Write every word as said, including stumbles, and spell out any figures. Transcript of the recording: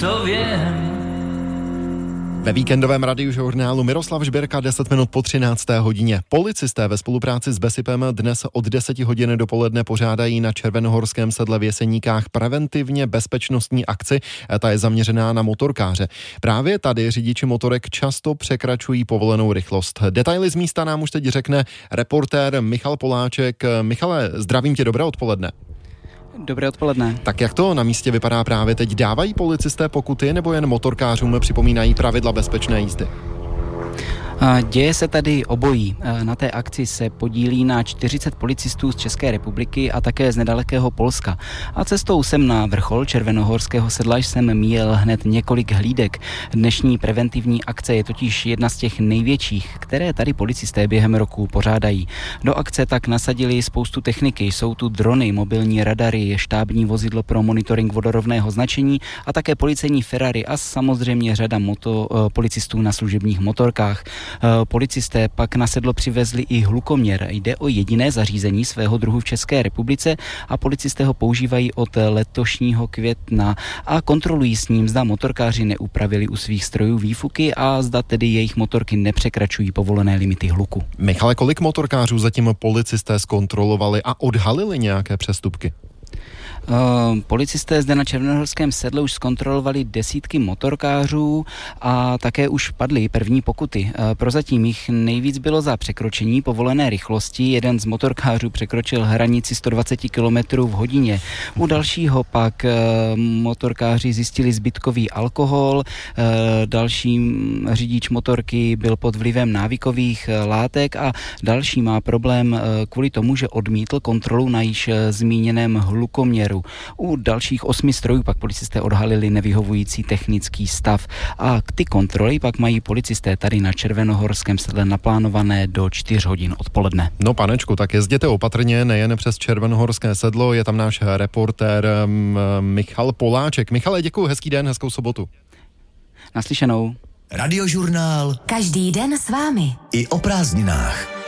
To vím. Ve víkendovém radiožurnálu Miroslav Žbírka deset minut po třinácté hodině. Policisté ve spolupráci s Besipem dnes od deseti hodin dopoledne pořádají na Červenohorském sedle v Jeseníkách preventivně bezpečnostní akci. Ta je zaměřená na motorkáře. Právě tady řidiči motorek často překračují povolenou rychlost. Detaily z místa nám už teď řekne reportér Michal Poláček. Michale, zdravím tě, dobré odpoledne. Dobré odpoledne. Tak jak to na místě vypadá právě teď? Dávají policisté pokuty nebo jen motorkářům připomínají pravidla bezpečné jízdy? Děje se tady obojí. Na té akci se podílí na čtyřicet policistů z České republiky a také z nedalekého Polska. A cestou sem na vrchol Červenohorského sedla jsem míjel hned několik hlídek. Dnešní preventivní akce je totiž jedna z těch největších, které tady policisté během roku pořádají. Do akce tak nasadili spoustu techniky. Jsou tu drony, mobilní radary, štábní vozidlo pro monitoring vodorovného značení a také policejní Ferrari a samozřejmě řada moto, policistů na služebních motorkách. Policisté pak na sedlo přivezli i hlukoměr. Jde o jediné zařízení svého druhu v České republice a policisté ho používají od letošního května a kontrolují s ním, zda motorkáři neupravili u svých strojů výfuky a zda tedy jejich motorky nepřekračují povolené limity hluku. Michale, kolik motorkářů zatím policisté zkontrolovali a odhalili nějaké přestupky? Uh, policisté zde na Červenohorském sedle už zkontrolovali desítky motorkářů a také už padly první pokuty. Uh, prozatím jich nejvíc bylo za překročení povolené rychlosti. Jeden z motorkářů překročil hranici sto dvacet kilometrů v hodině. U dalšího pak uh, motorkáři zjistili zbytkový alkohol. Uh, další řidič motorky byl pod vlivem návykových uh, látek a další má problém uh, kvůli tomu, že odmítl kontrolu na již uh, zmíněném hlukoměru. U dalších osmi strojů pak policisté odhalili nevyhovující technický stav a ty kontroly pak mají policisté tady na Červenohorském sedle naplánované do čtyř hodin odpoledne. No panečku, tak jezděte opatrně, nejen přes Červenohorské sedlo, je tam náš reportér Michal Poláček. Michale, děkuji, hezký den, hezkou sobotu. Naslyšenou. Radiožurnál. Každý den s vámi. I o prázdninách.